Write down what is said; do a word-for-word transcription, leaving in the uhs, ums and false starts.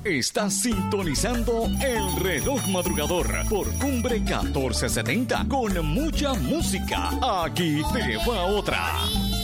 Estás sintonizando el reloj madrugador por Cumbre catorce setenta con mucha música. Aquí te va otra.